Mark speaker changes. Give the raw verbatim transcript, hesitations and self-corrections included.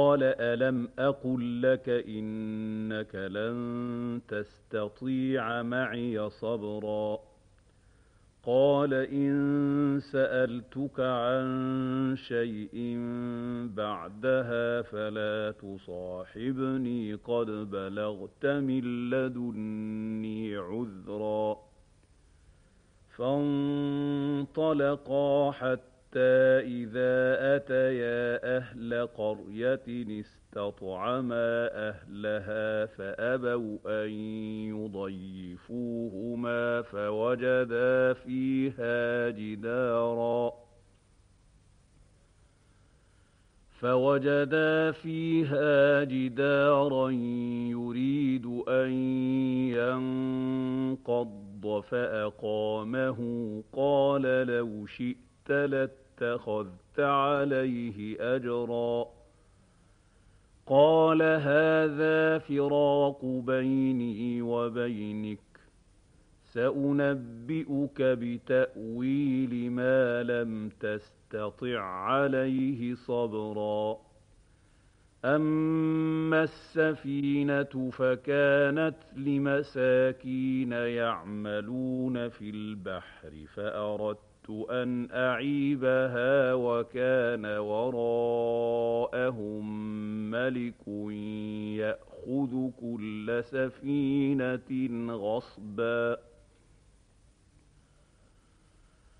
Speaker 1: قَالَ أَلَمْ أَقُل لَّكَ إِنَّكَ لَن تَسْتَطِيعَ مَعِيَ صَبْرًا قَالَ إِن سَأَلْتُكَ عَن شَيْءٍ بَعْدَهَا فَلَا تُصَاحِبْنِي قَدْ بَلَغْتَ مِن لَّدُنِّي عُذْرًا فَانطَلَقَا حَتَّىٰ إِذَا أَتَيَا أَهْلَ قَرْيَةٍ اسْتَطْعَمَا أَهْلَهَا فَأَبَوْا أَن يُضَيِّفُوهُمَا فَوَجَدَا فِيهَا جِدَارًا فَوَجَدَا فِيهَا جِدَارًا يُرِيدُ أَن يَنقَضَّ فَأَقَامَهُ قَالَ لَوْ شِئْتَ لَاتَّخَذْتَ عَلَيْهِ أَجْرًا قَالَ هَٰذَا فِرَاقُ بَيْنِي وَبَيْنِكَ ۚ سَأُنَبِّئُكَ بِتَأْوِيلِ مَا لَمْ تَسْتَطِع عَّلَيْهِ صَبْرًا أَمَّا السَّفِينَةُ فَكَانَتْ لِمَسَاكِينَ يَعْمَلُونَ فِي الْبَحْرِ فَأَرَدتُّ أَنْ أَعِيبَهَا وَكَانَ وَرَاءَهُم مَّلِكٌ يَأْخُذُ كُلَّ سَفِينَةٍ غَصْبًا